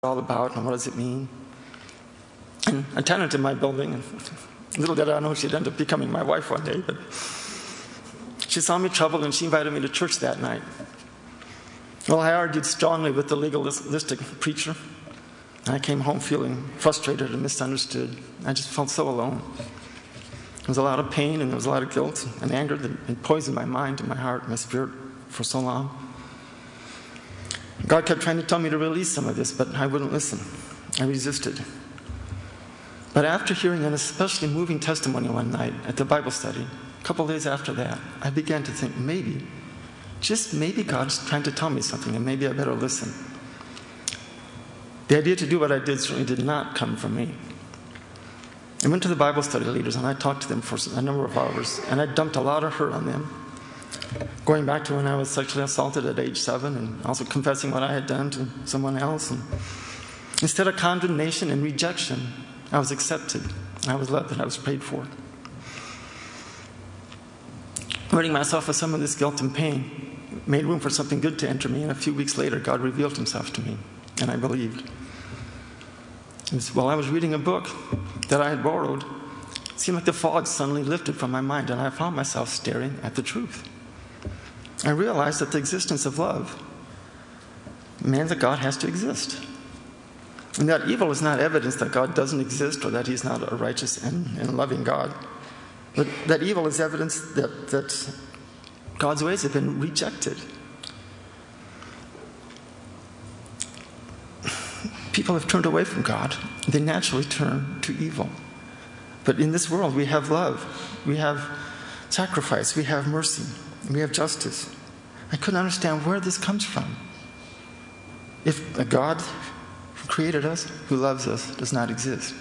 all about and what does it mean. And a tenant in my building, and little did I know she'd end up becoming my wife one day, but she saw me troubled and she invited me to church that night. Well, I argued strongly with the legalistic preacher. And I came home feeling frustrated and misunderstood. I just felt so alone. There was a lot of pain and there was a lot of guilt and anger that had poisoned my mind and my heart and my spirit for so long. God kept trying to tell me to release some of this, but I wouldn't listen. I resisted. But after hearing an especially moving testimony one night at the Bible study, a couple of days after that, I began to think maybe, just maybe God's trying to tell me something and maybe I better listen. The idea to do what I did certainly did not come from me. I went to the Bible study leaders and I talked to them for a number of hours, and I dumped a lot of hurt on them. Going back to when I was sexually assaulted at age 7 and also confessing what I had done to someone else. And instead of condemnation and rejection, I was accepted, I was loved, and I was prayed for. Ridding myself of some of this guilt and pain made room for something good to enter me, and a few weeks later, God revealed himself to me, and I believed. While I was reading a book that I had borrowed, it seemed like the fog suddenly lifted from my mind, and I found myself staring at the truth. I realized that the existence of love means that God has to exist. And that evil is not evidence that God doesn't exist or that he's not a righteous and loving God. But that evil is evidence that God's ways have been rejected. People have turned away from God. They naturally turn to evil. But in this world, we have love. We have sacrifice. We have mercy. We have justice. I couldn't understand where this comes from. If a God who created us, who loves us, does not exist.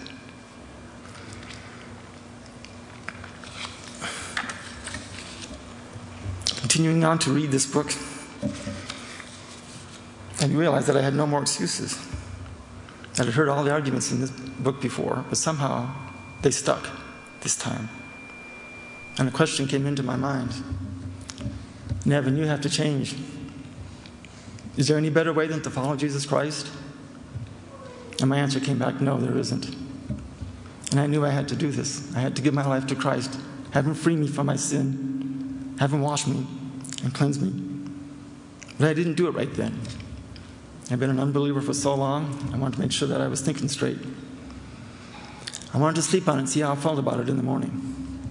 Continuing on to read this book, I realized that I had no more excuses. I had heard all the arguments in this book before, but somehow they stuck this time. And a question came into my mind. Nevin, you have to change. Is there any better way than to follow Jesus Christ? And my answer came back, no, there isn't. And I knew I had to do this. I had to give my life to Christ, have him free me from my sin, have him wash me and cleanse me. But I didn't do it right then. I've been an unbeliever for so long, I wanted to make sure that I was thinking straight. I wanted to sleep on it and see how I felt about it in the morning.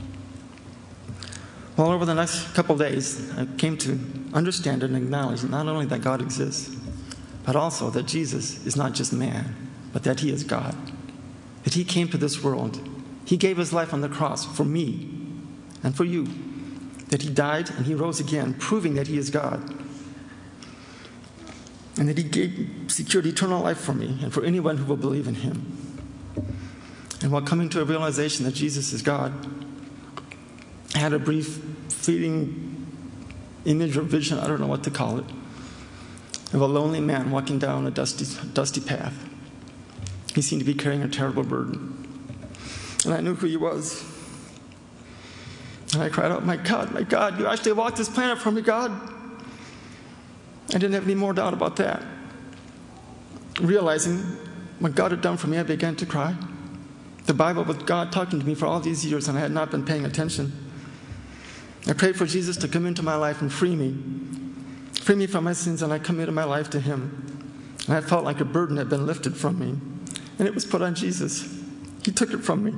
Well, over the next couple of days, I came to understand and acknowledge not only that God exists, but also that Jesus is not just man, but that he is God. That he came to this world. He gave his life on the cross for me and for you. That he died and he rose again, proving that he is God. And that he secured eternal life for me and for anyone who will believe in him. And while coming to a realization that Jesus is God, I had a brief, fleeting image or vision, I don't know what to call it, of a lonely man walking down a dusty path. He seemed to be carrying a terrible burden. And I knew who he was. And I cried out, my God, you actually walked this planet for me, God. I didn't have any more doubt about that. Realizing what God had done for me, I began to cry. The Bible with God talking to me for all these years, and I had not been paying attention. I prayed for Jesus to come into my life and free me from my sins, and I committed my life to him. And I felt like a burden had been lifted from me, and it was put on Jesus. He took it from me.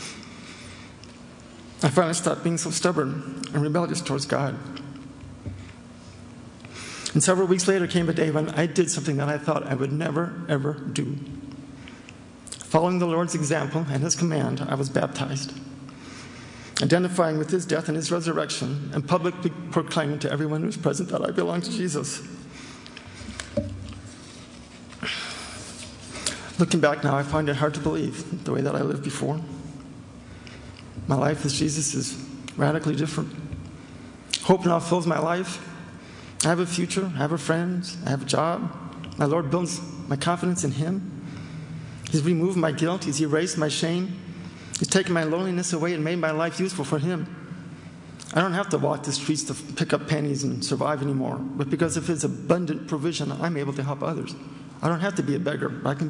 I finally stopped being so stubborn and rebellious towards God. And several weeks later came a day when I did something that I thought I would never, ever do. Following the Lord's example and his command, I was baptized, identifying with his death and his resurrection, and publicly proclaiming to everyone who was present that I belong to Jesus. Looking back now, I find it hard to believe the way that I lived before. My life with Jesus is radically different. Hope now fills my life. I have a future, I have friends, I have a job. My Lord builds my confidence in him. He's removed my guilt, he's erased my shame. He's taken my loneliness away and made my life useful for him. I don't have to walk the streets to pick up pennies and survive anymore, but because of his abundant provision, I'm able to help others. I don't have to be a beggar. I can